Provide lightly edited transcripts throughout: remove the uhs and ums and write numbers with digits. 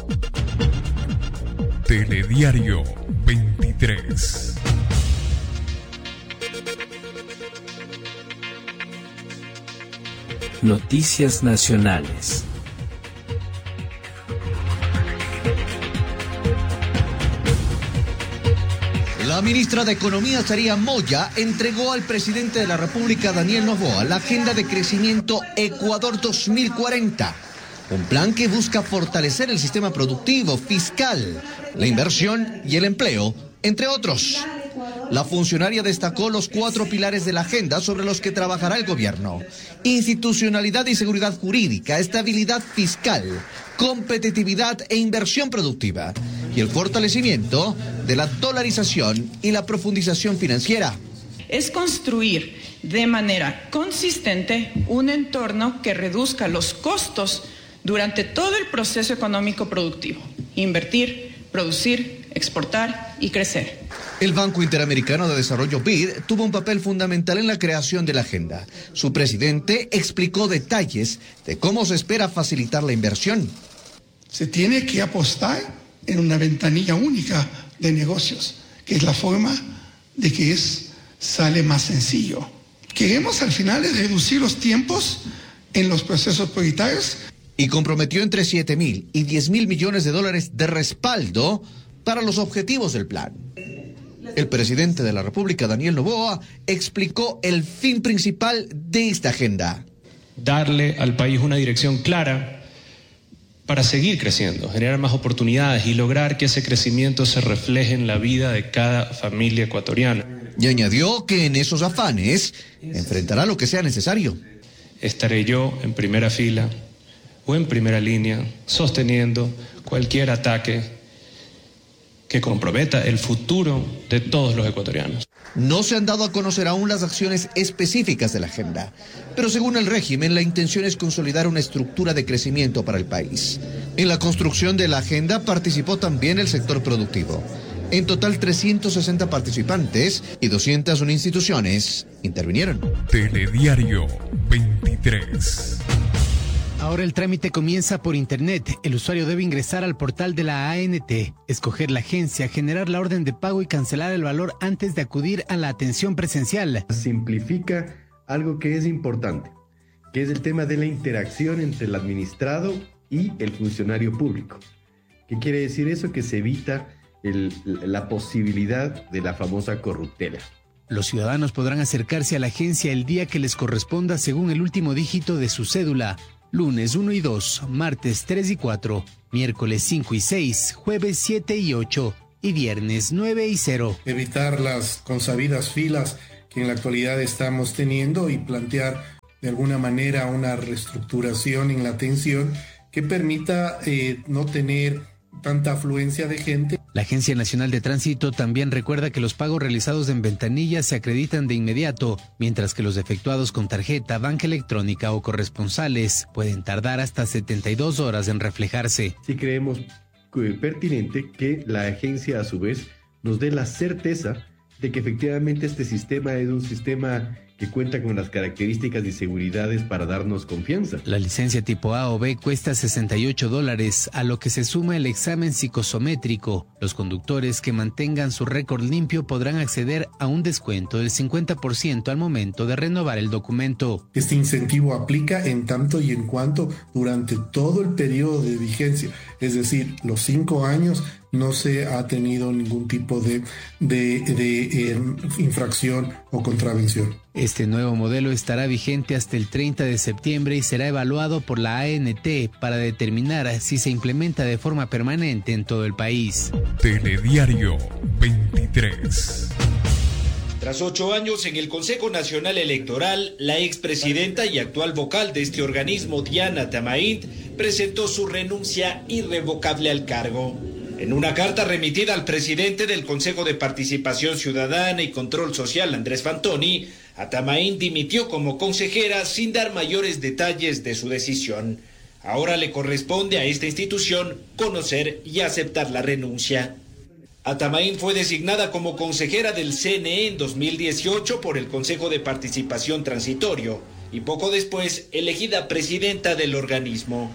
Telediario 23. Noticias nacionales. La ministra de Economía, Saría Moya, entregó al presidente de la República, Daniel Noboa, la Agenda de Crecimiento Ecuador 2040, un plan que busca fortalecer el sistema productivo, fiscal, la inversión y el empleo, entre otros. La funcionaria destacó los 4 pilares de la agenda sobre los que trabajará el gobierno: institucionalidad y seguridad jurídica, estabilidad fiscal, competitividad e inversión productiva, y el fortalecimiento de la dolarización y la profundización financiera. Es construir de manera consistente un entorno que reduzca los costos durante todo el proceso económico productivo: invertir, producir, exportar y crecer. El Banco Interamericano de Desarrollo, BID, tuvo un papel fundamental en la creación de la agenda. Su presidente explicó detalles de cómo se espera facilitar la inversión. Se tiene que apostar en una ventanilla única de negocios, que es la forma de que sale más sencillo. Queremos al final reducir los tiempos en los procesos prioritarios. Y comprometió entre 7.000 y 10.000 millones de dólares de respaldo para los objetivos del plan. El presidente de la República, Daniel Noboa, explicó el fin principal de esta agenda: darle al país una dirección clara para seguir creciendo, generar más oportunidades y lograr que ese crecimiento se refleje en la vida de cada familia ecuatoriana. Y añadió que en esos afanes enfrentará lo que sea necesario. Estaré yo en primera fila o en primera línea sosteniendo cualquier ataque que comprometa el futuro de todos los ecuatorianos. No se han dado a conocer aún las acciones específicas de la agenda, pero según el régimen, la intención es consolidar una estructura de crecimiento para el país. En la construcción de la agenda participó también el sector productivo. En total, 360 participantes y 201 instituciones intervinieron. Telediario 23. Ahora el trámite comienza por internet. El usuario debe ingresar al portal de la ANT, escoger la agencia, generar la orden de pago y cancelar el valor antes de acudir a la atención presencial. Simplifica algo que es importante, que es el tema de la interacción entre el administrado y el funcionario público. ¿Qué quiere decir eso? Que se evita la posibilidad de la famosa corruptela. Los ciudadanos podrán acercarse a la agencia el día que les corresponda según el último dígito de su cédula. Lunes 1 y 2, martes 3 y 4, miércoles 5 y 6, jueves 7 y 8 y viernes 9 y 0. Evitar las consabidas filas que en la actualidad estamos teniendo y plantear de alguna manera una reestructuración en la atención que permita no tener tanta afluencia de gente. La Agencia Nacional de Tránsito también recuerda que los pagos realizados en ventanilla se acreditan de inmediato, mientras que los efectuados con tarjeta, banca electrónica o corresponsales pueden tardar hasta 72 horas en reflejarse. Sí creemos pertinente que la agencia a su vez nos dé la certeza de que efectivamente este sistema es un sistema que cuenta con las características y seguridades para darnos confianza. La licencia tipo A o B cuesta $68, a lo que se suma el examen psicosométrico. Los conductores que mantengan su récord limpio podrán acceder a un descuento del 50% al momento de renovar el documento. Este incentivo aplica en tanto y en cuanto durante todo el periodo de vigencia, es decir, los 5 años, no se ha tenido ningún tipo de infracción o contravención. Este nuevo modelo estará vigente hasta el 30 de septiembre y será evaluado por la ANT para determinar si se implementa de forma permanente en todo el país. Telediario 23. Tras 8 años en el Consejo Nacional Electoral, la expresidenta y actual vocal de este organismo, Diana Tamaint, presentó su renuncia irrevocable al cargo. En una carta remitida al presidente del Consejo de Participación Ciudadana y Control Social, Andrés Fantoni, Tamaint dimitió como consejera sin dar mayores detalles de su decisión. Ahora le corresponde a esta institución conocer y aceptar la renuncia. Tamaint fue designada como consejera del CNE en 2018 por el Consejo de Participación Transitorio y poco después elegida presidenta del organismo.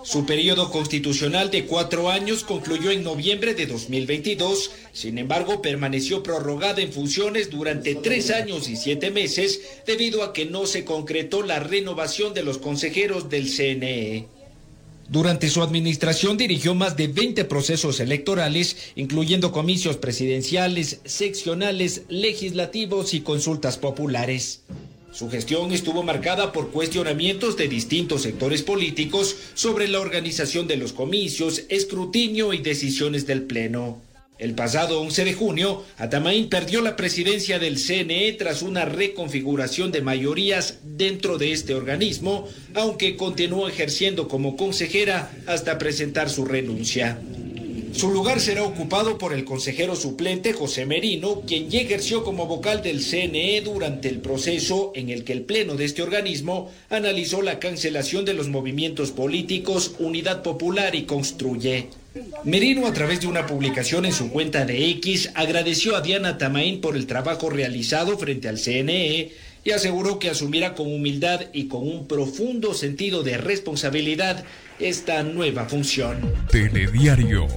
Su periodo constitucional de 4 años concluyó en noviembre de 2022, sin embargo permaneció prorrogada en funciones durante 3 años y 7 meses debido a que no se concretó la renovación de los consejeros del CNE. Durante su administración dirigió más de 20 procesos electorales, incluyendo comicios presidenciales, seccionales, legislativos y consultas populares. Su gestión estuvo marcada por cuestionamientos de distintos sectores políticos sobre la organización de los comicios, escrutinio y decisiones del Pleno. El pasado 11 de junio, Atamaín perdió la presidencia del CNE tras una reconfiguración de mayorías dentro de este organismo, aunque continuó ejerciendo como consejera hasta presentar su renuncia. Su lugar será ocupado por el consejero suplente José Merino, quien ya ejerció como vocal del CNE durante el proceso en el que el pleno de este organismo analizó la cancelación de los movimientos políticos Unidad Popular y Construye. Merino, a través de una publicación en su cuenta de X, agradeció a Diana Tamaín por el trabajo realizado frente al CNE y aseguró que asumirá con humildad y con un profundo sentido de responsabilidad esta nueva función. Telediario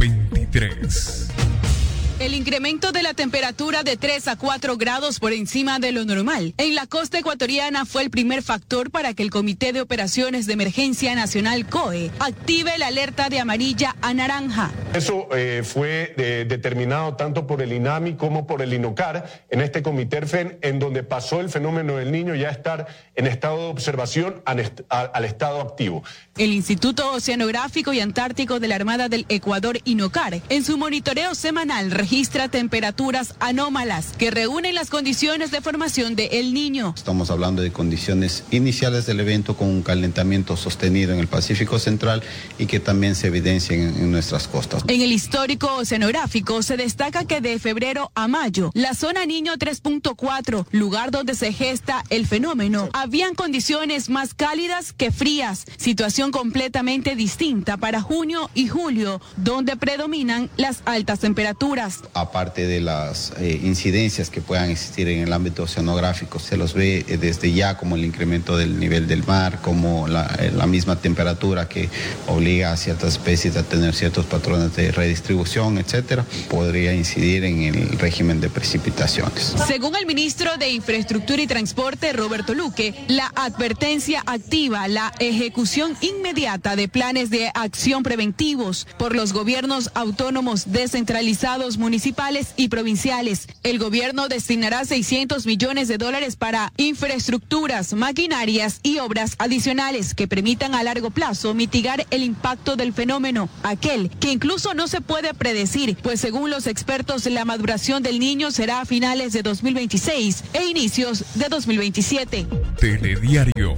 23. El incremento de la temperatura de 3 a 4 grados por encima de lo normal en la costa ecuatoriana fue el primer factor para que el Comité de Operaciones de Emergencia Nacional COE active la alerta de amarilla a naranja. Eso fue determinado tanto por el INAMI como por el INOCAR en este Comité FEN, en donde pasó el fenómeno del Niño ya a estar en estado de observación al estado activo. El Instituto Oceanográfico y Antártico de la Armada del Ecuador, INOCAR, en su monitoreo semanal registra temperaturas anómalas que reúnen las condiciones de formación de El Niño. Estamos hablando de condiciones iniciales del evento con un calentamiento sostenido en el Pacífico Central y que también se evidencian en nuestras costas. En el histórico oceanográfico se destaca que de febrero a mayo, la zona Niño 3.4, lugar donde se gesta el fenómeno, habían condiciones más cálidas que frías, situación completamente distinta para junio y julio, donde predominan las altas temperaturas. Aparte de las incidencias que puedan existir en el ámbito oceanográfico, se los ve desde ya como el incremento del nivel del mar, como la misma temperatura que obliga a ciertas especies a tener ciertos patrones de redistribución, etcétera, podría incidir en el régimen de precipitaciones. Según el ministro de Infraestructura y Transporte, Roberto Luque, la advertencia activa la ejecución inmediata de planes de acción preventivos por los gobiernos autónomos descentralizados municipales y provinciales. El gobierno destinará $600 millones para infraestructuras, maquinarias y obras adicionales que permitan a largo plazo mitigar el impacto del fenómeno, aquel que incluso no se puede predecir, pues según los expertos la maduración del Niño será a finales de 2026 e inicios de 2027. Telediario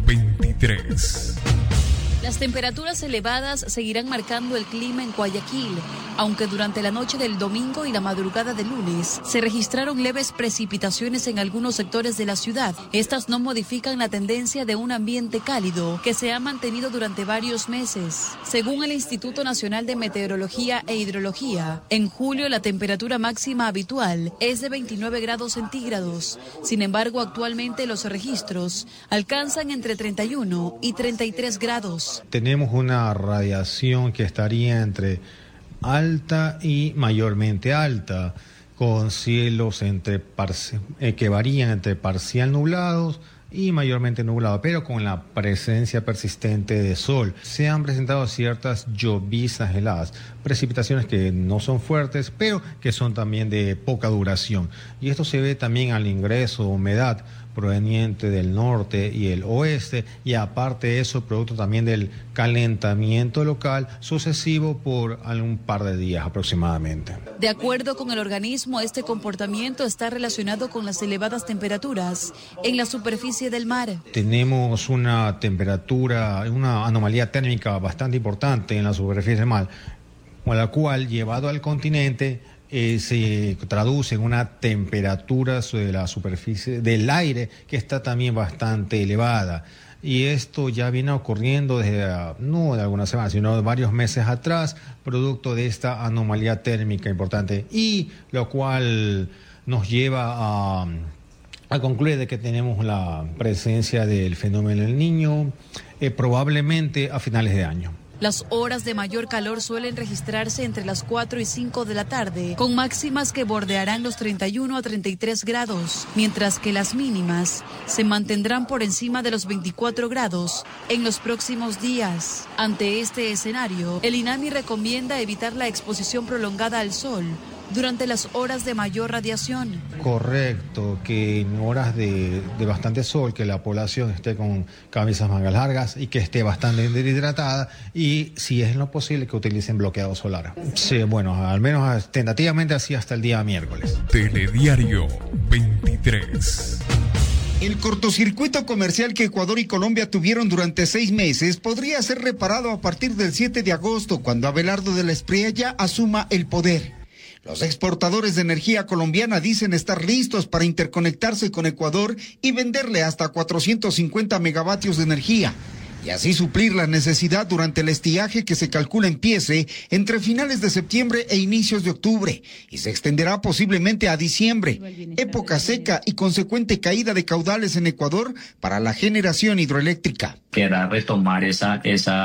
23. Las temperaturas elevadas seguirán marcando el clima en Guayaquil, aunque durante la noche del domingo y la madrugada del lunes se registraron leves precipitaciones en algunos sectores de la ciudad. Estas no modifican la tendencia de un ambiente cálido que se ha mantenido durante varios meses. Según el Instituto Nacional de Meteorología e Hidrología, en julio la temperatura máxima habitual es de 29 grados centígrados. Sin embargo, actualmente los registros alcanzan entre 31 y 33 grados. Tenemos una radiación que estaría entre alta y mayormente alta, con cielos que varían entre parcial nublados y mayormente nublado, pero con la presencia persistente de sol. Se han presentado ciertas lloviznas heladas, precipitaciones que no son fuertes, pero que son también de poca duración. Y esto se ve también al ingreso de humedad proveniente del norte y el oeste, y aparte de eso, producto también del calentamiento local sucesivo por algún par de días aproximadamente. De acuerdo con el organismo, este comportamiento está relacionado con las elevadas temperaturas en la superficie del mar. Tenemos una temperatura, una anomalía térmica bastante importante en la superficie del mar, con la cual, llevado al continente, se traduce en una temperatura de la superficie del aire que está también bastante elevada. Y esto ya viene ocurriendo desde, no de algunas semanas, sino de varios meses atrás, producto de esta anomalía térmica importante, y lo cual nos lleva a concluir de que tenemos la presencia del fenómeno del Niño probablemente a finales de año. Las horas de mayor calor suelen registrarse entre las 4 y 5 de la tarde, con máximas que bordearán los 31 a 33 grados, mientras que las mínimas se mantendrán por encima de los 24 grados en los próximos días. Ante este escenario, el INAMI recomienda evitar la exposición prolongada al sol durante las horas de mayor radiación. Correcto, que en horas de bastante sol, que la población esté con camisas mangas largas y que esté bastante deshidratada, y si es lo posible que utilicen bloqueado solar. Sí, bueno, al menos tentativamente así hasta el día miércoles. Telediario 23. El cortocircuito comercial que Ecuador y Colombia tuvieron durante 6 meses podría ser reparado a partir del 7 de agosto, cuando Abelardo de la Espriella asuma el poder. Los exportadores de energía colombiana dicen estar listos para interconectarse con Ecuador y venderle hasta 450 megavatios de energía, y así suplir la necesidad durante el estiaje que se calcula empiece entre finales de septiembre e inicios de octubre, y se extenderá posiblemente a diciembre, época seca y consecuente caída de caudales en Ecuador para la generación hidroeléctrica. Queda retomar esa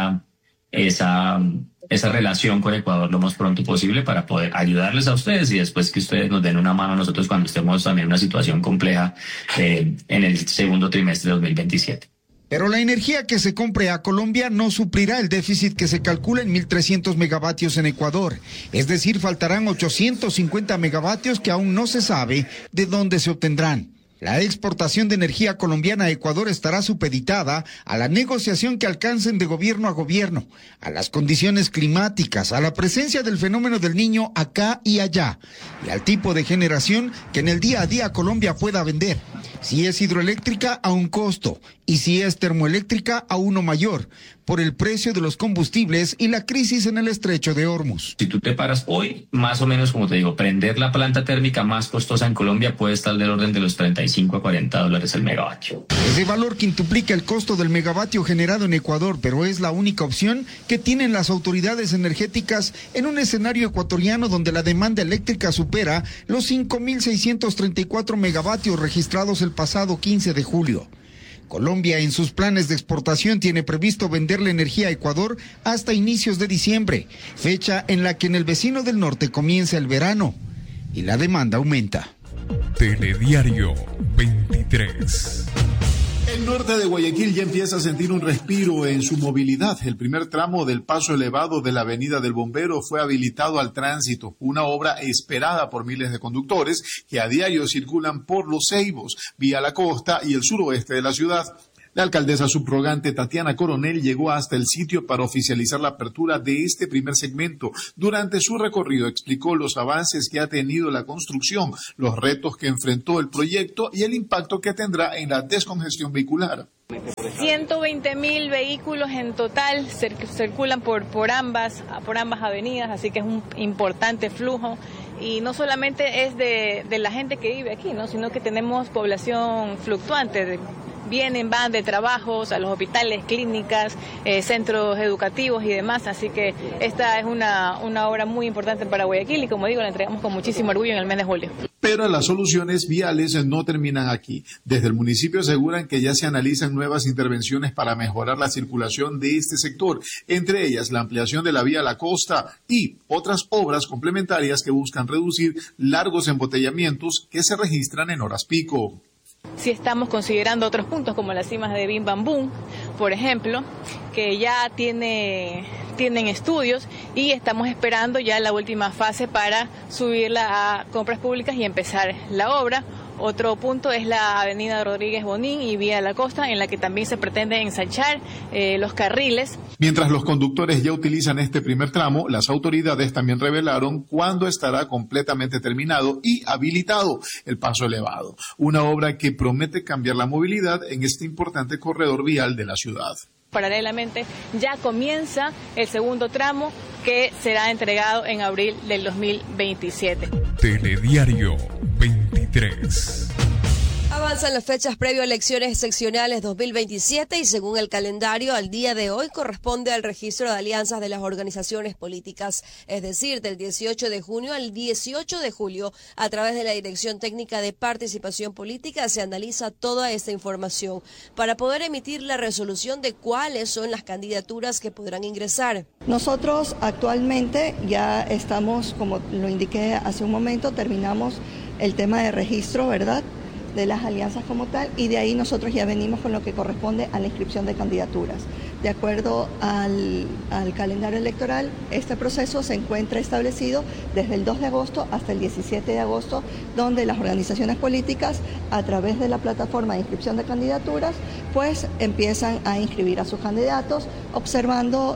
relación con Ecuador lo más pronto posible para poder ayudarles a ustedes y después que ustedes nos den una mano a nosotros cuando estemos también en una situación compleja en el segundo trimestre de 2027. Pero la energía que se compre a Colombia no suplirá el déficit que se calcula en 1.300 megavatios en Ecuador. Es decir, faltarán 850 megavatios que aún no se sabe de dónde se obtendrán. La exportación de energía colombiana a Ecuador estará supeditada a la negociación que alcancen de gobierno a gobierno, a las condiciones climáticas, a la presencia del fenómeno del Niño acá y allá, y al tipo de generación que en el día a día Colombia pueda vender. Si es hidroeléctrica, a un costo, y si es termoeléctrica, a uno mayor, por el precio de los combustibles y la crisis en el estrecho de Hormuz. Si tú te paras hoy, más o menos, como te digo, prender la planta térmica más costosa en Colombia puede estar del orden de los 35 a 40 dólares el megavatio. Ese valor quintuplica el costo del megavatio generado en Ecuador, pero es la única opción que tienen las autoridades energéticas en un escenario ecuatoriano donde la demanda eléctrica supera los 5.634 megavatios registrados el pasado 15 de julio. Colombia en sus planes de exportación tiene previsto venderle energía a Ecuador hasta inicios de diciembre, fecha en la que en el vecino del norte comienza el verano y la demanda aumenta. Telediario 23. El norte de Guayaquil ya empieza a sentir un respiro en su movilidad. El primer tramo del paso elevado de la Avenida del Bombero fue habilitado al tránsito, una obra esperada por miles de conductores que a diario circulan por Los Ceibos, vía la costa y el suroeste de la ciudad. La alcaldesa subrogante Tatiana Coronel llegó hasta el sitio para oficializar la apertura de este primer segmento. Durante su recorrido explicó los avances que ha tenido la construcción, los retos que enfrentó el proyecto y el impacto que tendrá en la descongestión vehicular. 120.000 vehículos en total circulan por ambas avenidas, así que es un importante flujo. Y no solamente es de la gente que vive aquí, ¿no? Sino que tenemos población fluctuante. Vienen, van de trabajos a los hospitales, clínicas, centros educativos y demás. Así que esta es una obra muy importante para Guayaquil y, como digo, la entregamos con muchísimo orgullo en el mes de julio. Pero las soluciones viales no terminan aquí. Desde el municipio aseguran que ya se analizan nuevas intervenciones para mejorar la circulación de este sector, entre ellas la ampliación de la vía a la costa y otras obras complementarias que buscan reducir largos embotellamientos que se registran en horas pico. Sí estamos considerando otros puntos como las cimas de Bim Bambú, por ejemplo, que ya tienen estudios y estamos esperando ya la última fase para subirla a compras públicas y empezar la obra. Otro punto es la avenida Rodríguez Bonín y vía la costa, en la que también se pretende ensanchar los carriles. Mientras los conductores ya utilizan este primer tramo, las autoridades también revelaron cuándo estará completamente terminado y habilitado el paso elevado, una obra que promete cambiar la movilidad en este importante corredor vial de la ciudad. Paralelamente ya comienza el segundo tramo que será entregado en abril del 2027. Telediario 23. Avanzan las fechas previo a elecciones seccionales 2027 y según el calendario, al día de hoy corresponde al registro de alianzas de las organizaciones políticas, es decir, del 18 de junio al 18 de julio. A través de la Dirección Técnica de Participación Política se analiza toda esta información para poder emitir la resolución de cuáles son las candidaturas que podrán ingresar. Nosotros actualmente ya estamos, como lo indiqué hace un momento, terminamos el tema de registro, ¿verdad?, de las alianzas como tal, y de ahí nosotros ya venimos con lo que corresponde a la inscripción de candidaturas. De acuerdo al calendario electoral, este proceso se encuentra establecido desde el 2 de agosto hasta el 17 de agosto, donde las organizaciones políticas, a través de la plataforma de inscripción de candidaturas, pues empiezan a inscribir a sus candidatos, observando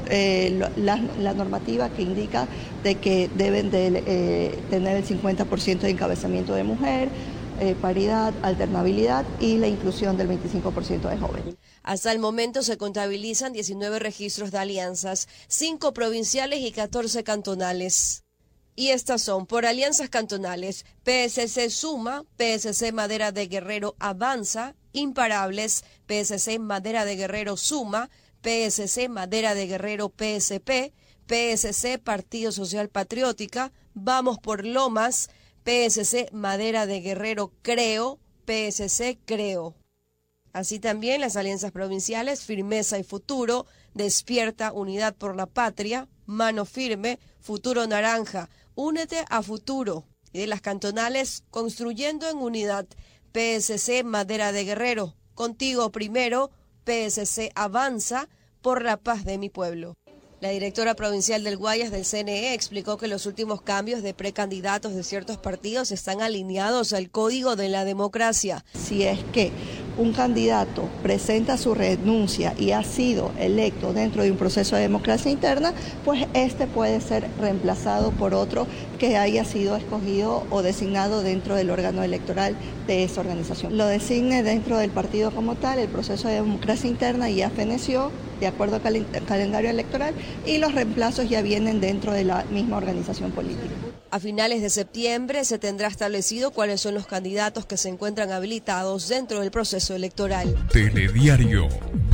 la normativa que indica de que deben de tener el 50% de encabezamiento de mujer, paridad, alternabilidad y la inclusión del 25% de jóvenes. Hasta el momento se contabilizan 19 registros de alianzas, 5 provinciales y 14 cantonales. Y estas son, por alianzas cantonales, PSC Suma, PSC Madera de Guerrero Avanza, Imparables, PSC Madera de Guerrero Suma, PSC Madera de Guerrero PSP, PSC Partido Social Patriótica, Vamos por Lomas, PSC Madera de Guerrero Creo, PSC Creo. Así también las alianzas provinciales Firmeza y Futuro, Despierta, Unidad por la Patria, Mano Firme, Futuro Naranja, Únete a Futuro. Y de las cantonales Construyendo en Unidad, PSC Madera de Guerrero, Contigo Primero, PSC Avanza, Por la Paz de mi Pueblo. La directora provincial del Guayas del CNE explicó que los últimos cambios de precandidatos de ciertos partidos están alineados al Código de la Democracia. Si es que un candidato presenta su renuncia y ha sido electo dentro de un proceso de democracia interna, pues este puede ser reemplazado por otro que haya sido escogido o designado dentro del órgano electoral de esa organización. Lo designe dentro del partido como tal, el proceso de democracia interna ya feneció de acuerdo al calendario electoral y los reemplazos ya vienen dentro de la misma organización política. A finales de septiembre se tendrá establecido cuáles son los candidatos que se encuentran habilitados dentro del proceso electoral. Telediario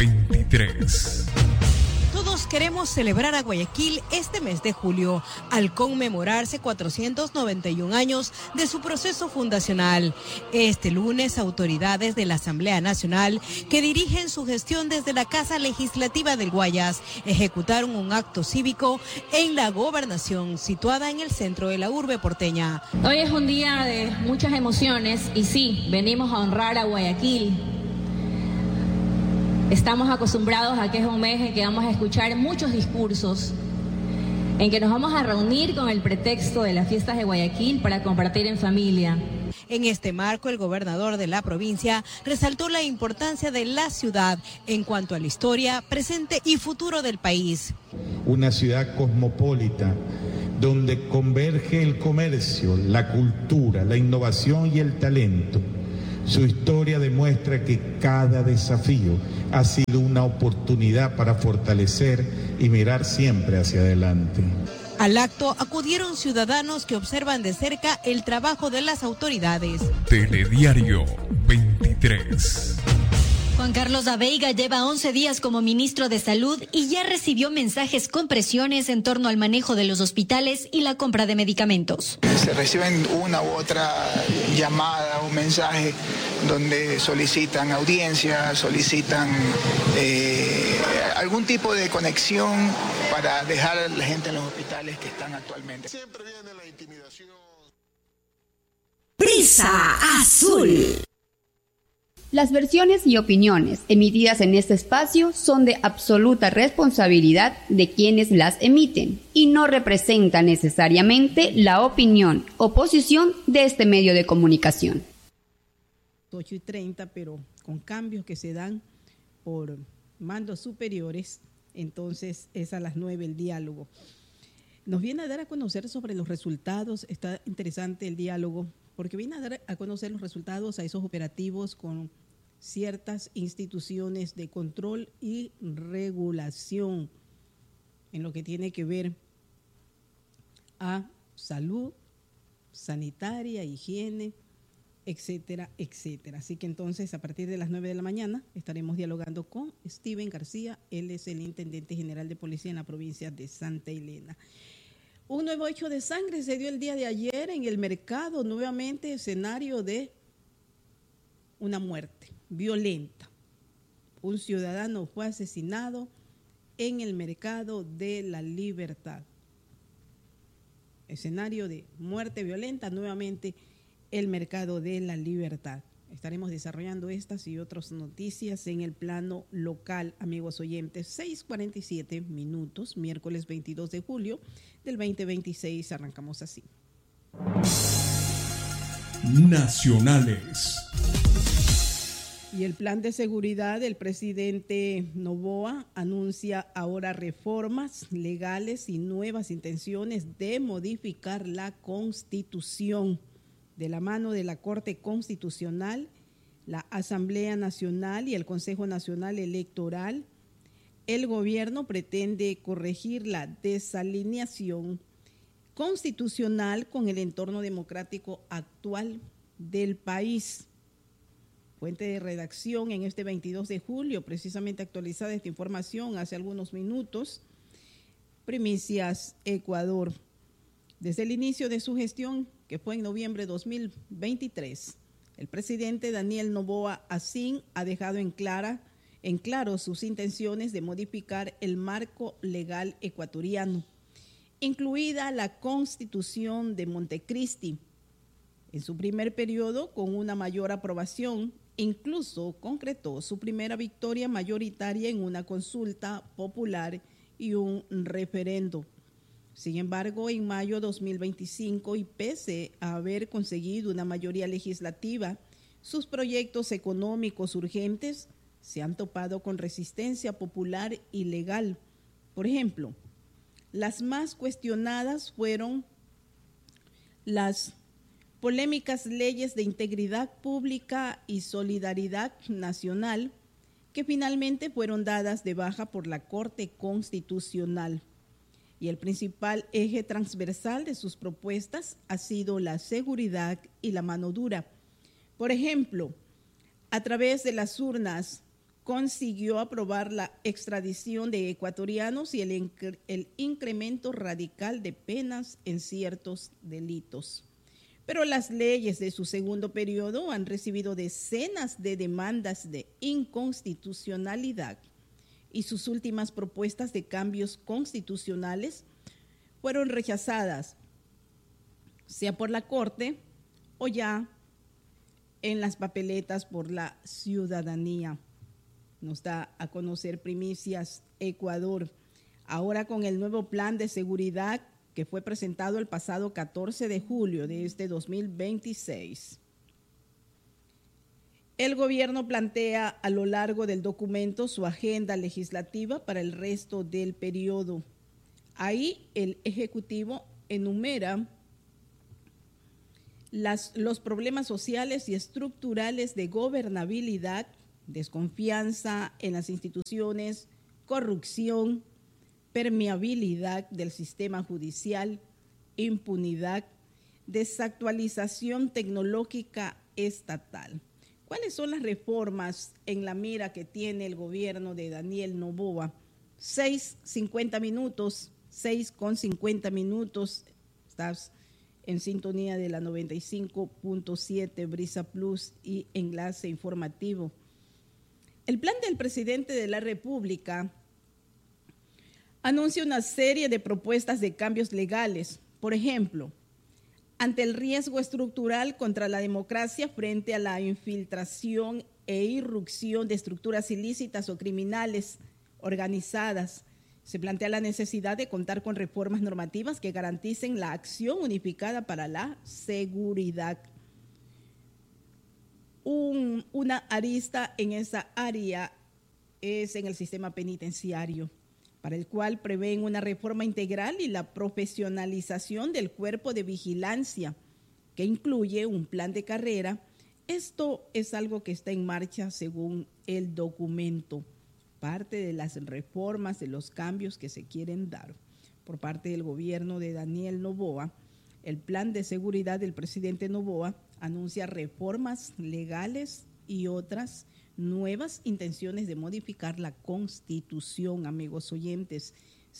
23. Todos queremos celebrar a Guayaquil este mes de julio, al conmemorarse 491 años de su proceso fundacional. Este lunes, autoridades de la Asamblea Nacional, que dirigen su gestión desde la Casa Legislativa del Guayas, ejecutaron un acto cívico en la gobernación, situada en el centro de la urbe porteña. Hoy es un día de muchas emociones y sí, venimos a honrar a Guayaquil. Estamos acostumbrados a que es un mes en que vamos a escuchar muchos discursos, en que nos vamos a reunir con el pretexto de las fiestas de Guayaquil para compartir en familia. En este marco, el gobernador de la provincia resaltó la importancia de la ciudad en cuanto a la historia, presente y futuro del país. Una ciudad cosmopolita, donde converge el comercio, la cultura, la innovación y el talento. Su historia demuestra que cada desafío ha sido una oportunidad para fortalecer y mirar siempre hacia adelante. Al acto acudieron ciudadanos que observan de cerca el trabajo de las autoridades. Telediario 23. Juan Carlos Abeiga lleva 11 días como ministro de Salud y ya recibió mensajes con presiones en torno al manejo de los hospitales y la compra de medicamentos. Se reciben una u otra llamada o mensaje donde solicitan audiencia, solicitan algún tipo de conexión para dejar a la gente en los hospitales que están actualmente. Siempre viene la intimidación. Brisa Azul. Las versiones y opiniones emitidas en este espacio son de absoluta responsabilidad de quienes las emiten y no representan necesariamente la opinión o posición de este medio de comunicación. 8:30, pero con cambios que se dan por mandos superiores, entonces es a las 9 el diálogo. Nos viene a dar a conocer sobre los resultados, está interesante el diálogo, porque viene a dar a conocer los resultados a esos operativos con ciertas instituciones de control y regulación en lo que tiene que ver a salud, sanitaria, higiene etcétera, etcétera. Así que entonces a partir de las 9 de la mañana estaremos dialogando con Steven García. Él es el Intendente General de Policía en la provincia de Santa Elena. Un nuevo hecho de sangre se dio el día de ayer en el mercado, nuevamente escenario de una muerte violenta. Un ciudadano fue asesinado en el mercado de la Libertad. Escenario de muerte violenta, nuevamente el mercado de la Libertad. Estaremos desarrollando estas y otras noticias en el plano local, amigos oyentes. 6:47 minutos, miércoles 22 de julio del 2026. Arrancamos así. Nacionales. Y el plan de seguridad del presidente Noboa anuncia ahora reformas legales y nuevas intenciones de modificar la Constitución. De la mano de la Corte Constitucional, la Asamblea Nacional y el Consejo Nacional Electoral, el gobierno pretende corregir la desalineación constitucional con el entorno democrático actual del país. Fuente de redacción en este 22 de julio, precisamente actualizada esta información hace algunos minutos. Primicias Ecuador. Desde el inicio de su gestión, que fue en noviembre de 2023, el presidente Daniel Noboa Asín ha dejado en claro sus intenciones de modificar el marco legal ecuatoriano, incluida la Constitución de Montecristi. En su primer periodo, con una mayor aprobación, incluso concretó su primera victoria mayoritaria en una consulta popular y un referendo. Sin embargo, en mayo de 2025, y pese a haber conseguido una mayoría legislativa, sus proyectos económicos urgentes se han topado con resistencia popular y legal. Por ejemplo, las más cuestionadas fueron las polémicas leyes de integridad pública y solidaridad nacional, que finalmente fueron dadas de baja por la Corte Constitucional. Y el principal eje transversal de sus propuestas ha sido la seguridad y la mano dura. Por ejemplo, a través de las urnas consiguió aprobar la extradición de ecuatorianos y el incremento radical de penas en ciertos delitos. Pero las leyes de su segundo periodo han recibido decenas de demandas de inconstitucionalidad y sus últimas propuestas de cambios constitucionales fueron rechazadas, sea por la Corte o ya en las papeletas por la ciudadanía. Nos da a conocer Primicias Ecuador. Ahora con el nuevo plan de seguridad que fue presentado el pasado 14 de julio de este 2026. El gobierno plantea a lo largo del documento su agenda legislativa para el resto del periodo. Ahí el Ejecutivo enumera los problemas sociales y estructurales de gobernabilidad, desconfianza en las instituciones, corrupción, permeabilidad del sistema judicial, impunidad, desactualización tecnológica estatal. ¿Cuáles son las reformas en la mira que tiene el gobierno de Daniel Noboa? 6:50 minutos, 6:50 minutos. Estás en sintonía de la 95.7 Brisa Plus y enlace informativo. El plan del presidente de la República anuncia una serie de propuestas de cambios legales. Por ejemplo, ante el riesgo estructural contra la democracia frente a la infiltración e irrupción de estructuras ilícitas o criminales organizadas, se plantea la necesidad de contar con reformas normativas que garanticen la acción unificada para la seguridad. Una arista en esa área es en el sistema penitenciario, para el cual prevén una reforma integral y la profesionalización del cuerpo de vigilancia, que incluye un plan de carrera. Esto es algo que está en marcha según el documento, parte de las reformas, de los cambios que se quieren dar por parte del gobierno de Daniel Noboa. El plan de seguridad del presidente Noboa anuncia reformas legales y otras nuevas intenciones de modificar la Constitución, amigos oyentes.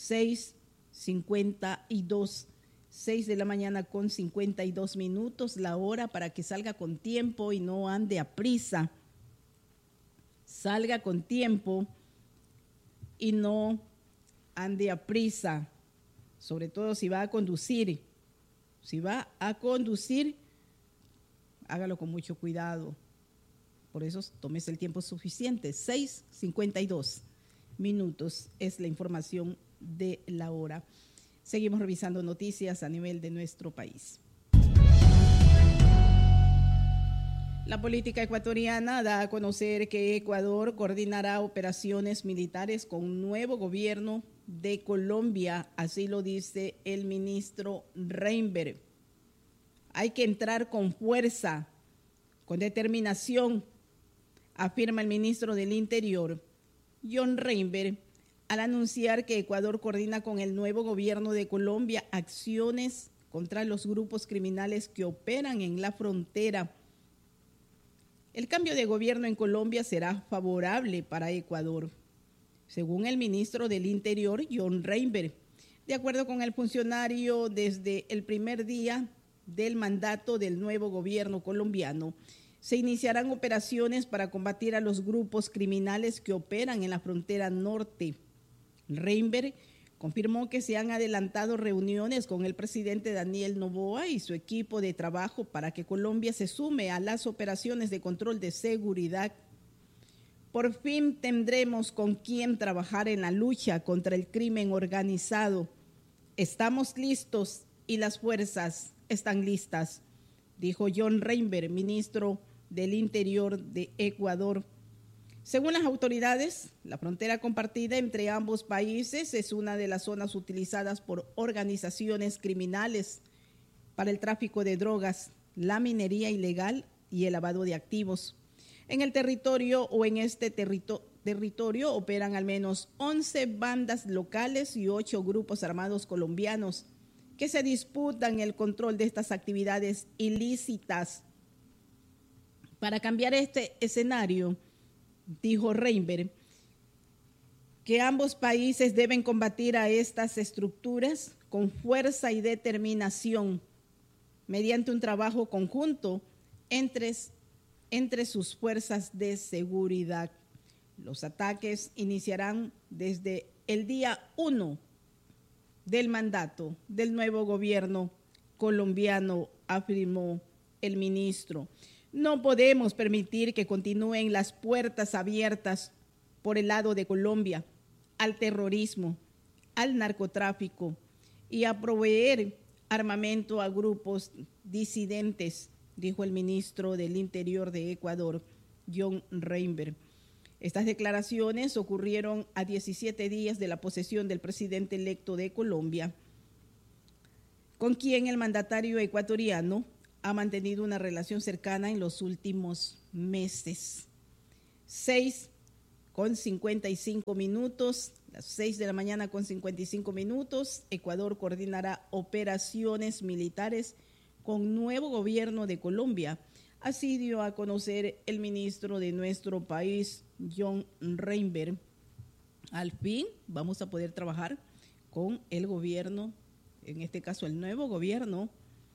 6:52, 6 de la mañana con 52 minutos, la hora para que salga con tiempo y no ande a prisa. Salga con tiempo y no ande a prisa, sobre todo si va a conducir. Si va a conducir, hágalo con mucho cuidado. Por eso tómese el tiempo suficiente. 6:52 minutos es la información de la hora. Seguimos revisando noticias a nivel de nuestro país. La política ecuatoriana da a conocer que Ecuador coordinará operaciones militares con un nuevo gobierno de Colombia, así lo dice el ministro Reinberg. Hay que entrar con fuerza, con determinación, afirma el ministro del Interior, John Reinberg, al anunciar que Ecuador coordina con el nuevo gobierno de Colombia acciones contra los grupos criminales que operan en la frontera. El cambio de gobierno en Colombia será favorable para Ecuador, según el ministro del Interior, John Reinberg. De acuerdo con el funcionario, desde el primer día del mandato del nuevo gobierno colombiano, se iniciarán operaciones para combatir a los grupos criminales que operan en la frontera norte. Reinberg confirmó que se han adelantado reuniones con el presidente Daniel Noboa y su equipo de trabajo para que Colombia se sume a las operaciones de control de seguridad. Por fin tendremos con quién trabajar en la lucha contra el crimen organizado. Estamos listos y las fuerzas están listas, dijo John Reinberg, ministro del Interior de Ecuador. Según las autoridades, la frontera compartida entre ambos países es una de las zonas utilizadas por organizaciones criminales para el tráfico de drogas, la minería ilegal y el lavado de activos. En el territorio o en este territorio operan al menos 11 bandas locales y 8 grupos armados colombianos que se disputan el control de estas actividades ilícitas. Para cambiar este escenario, dijo Reinberg, que ambos países deben combatir a estas estructuras con fuerza y determinación mediante un trabajo conjunto entre sus fuerzas de seguridad. Los ataques iniciarán desde el día 1 del mandato del nuevo gobierno colombiano, afirmó el ministro. No podemos permitir que continúen las puertas abiertas por el lado de Colombia al terrorismo, al narcotráfico y a proveer armamento a grupos disidentes, dijo el ministro del Interior de Ecuador, John Reinberg. Estas declaraciones ocurrieron a 17 días de la posesión del presidente electo de Colombia, con quien el mandatario ecuatoriano ha mantenido una relación cercana en los últimos meses. 6:55 minutos, las 6 de la mañana con 55 minutos, Ecuador coordinará operaciones militares con nuevo gobierno de Colombia. Así dio a conocer el ministro de nuestro país, John Reinberg. Al fin vamos a poder trabajar con el gobierno, en este caso el nuevo gobierno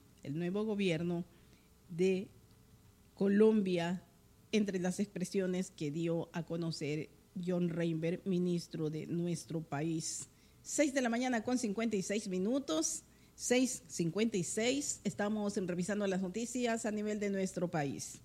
de Colombia, entre las expresiones que dio a conocer John Reinberg, ministro de nuestro país. 6 de la mañana con 56 minutos, 6:56, estamos revisando las noticias a nivel de nuestro país.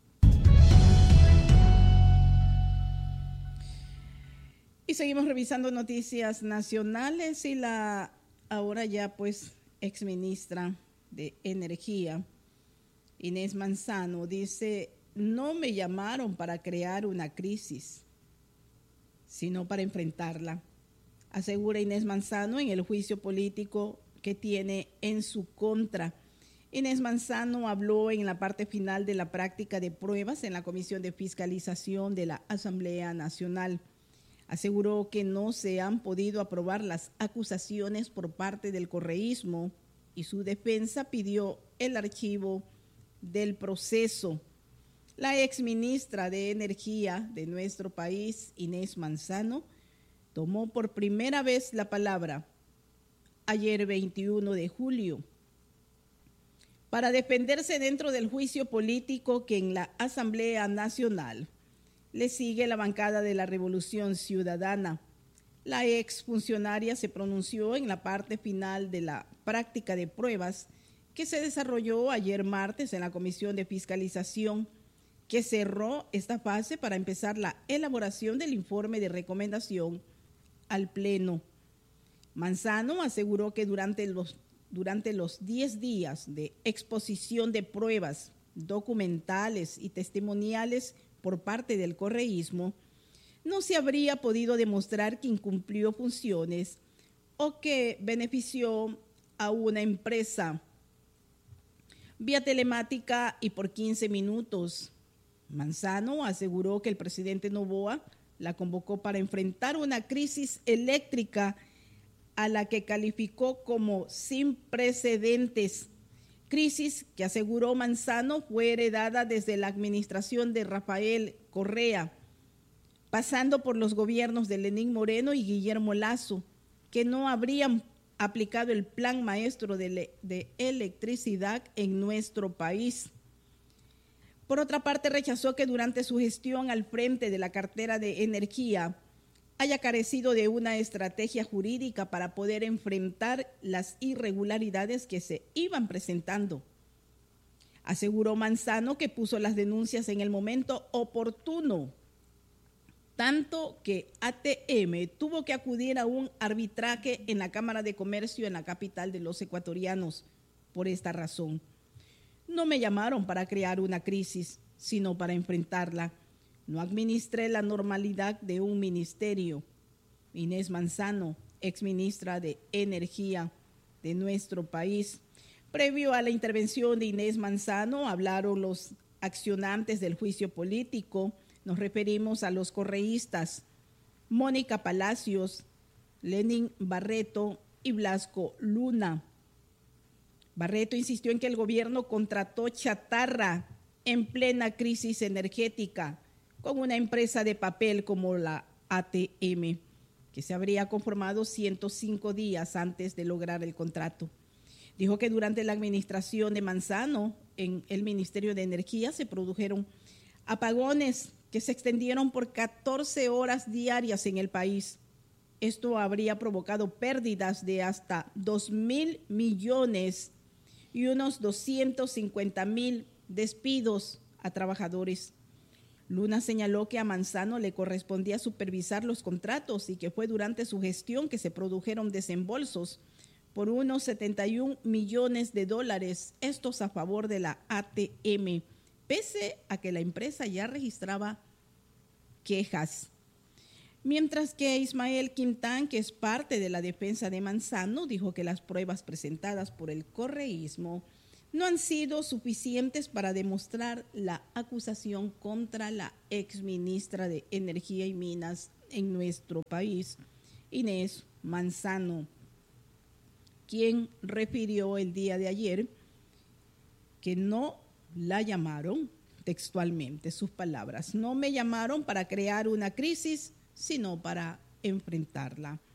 Y seguimos revisando noticias nacionales y la ahora ya pues exministra de Energía, Inés Manzano, dice: no me llamaron para crear una crisis, sino para enfrentarla, asegura Inés Manzano en el juicio político que tiene en su contra. Inés Manzano habló en la parte final de la práctica de pruebas en la Comisión de Fiscalización de la Asamblea Nacional. Aseguró que no se han podido aprobar las acusaciones por parte del correísmo y su defensa pidió el archivo del proceso. La exministra de Energía de nuestro país, Inés Manzano, tomó por primera vez la palabra ayer 21 de julio para defenderse dentro del juicio político que en la Asamblea Nacional le sigue la bancada de la Revolución Ciudadana. La exfuncionaria se pronunció en la parte final de la práctica de pruebas que se desarrolló ayer martes en la Comisión de Fiscalización, que cerró esta fase para empezar la elaboración del informe de recomendación al Pleno. Manzano aseguró que durante los 10 días de exposición de pruebas documentales y testimoniales por parte del correísmo, no se habría podido demostrar que incumplió funciones o que benefició a una empresa vía telemática y por 15 minutos. Manzano aseguró que el presidente Noboa la convocó para enfrentar una crisis eléctrica a la que calificó como sin precedentes. Crisis que, aseguró Manzano, fue heredada desde la administración de Rafael Correa, pasando por los gobiernos de Lenín Moreno y Guillermo Lasso, que no habrían aplicado el plan maestro de electricidad en nuestro país. Por otra parte, rechazó que durante su gestión al frente de la cartera de Energía haya carecido de una estrategia jurídica para poder enfrentar las irregularidades que se iban presentando. Aseguró Manzano que puso las denuncias en el momento oportuno, tanto que ATM tuvo que acudir a un arbitraje en la Cámara de Comercio en la capital de los ecuatorianos por esta razón. No me llamaron para crear una crisis, sino para enfrentarla. No administré la normalidad de un ministerio. Inés Manzano, exministra de Energía de nuestro país. Previo a la intervención de Inés Manzano, hablaron los accionantes del juicio político. Nos referimos a los correístas Mónica Palacios, Lenín Barreto y Blasco Luna. Barreto insistió en que el gobierno contrató chatarra en plena crisis energética con una empresa de papel como la ATM, que se habría conformado 105 días antes de lograr el contrato. Dijo que durante la administración de Manzano en el Ministerio de Energía se produjeron apagones que se extendieron por 14 horas diarias en el país. Esto habría provocado pérdidas de hasta 2.000 millones y unos 250.000 despidos a trabajadores. Luna señaló que a Manzano le correspondía supervisar los contratos y que fue durante su gestión que se produjeron desembolsos por unos 71 millones de dólares, estos a favor de la ATM, pese a que la empresa ya registraba quejas. Mientras que Ismael Quintán, que es parte de la defensa de Manzano, dijo que las pruebas presentadas por el correísmo no han sido suficientes para demostrar la acusación contra la exministra de Energía y Minas en nuestro país, Inés Manzano, quien refirió el día de ayer que no la llamaron, textualmente sus palabras, no me llamaron para crear una crisis, sino para enfrentarla.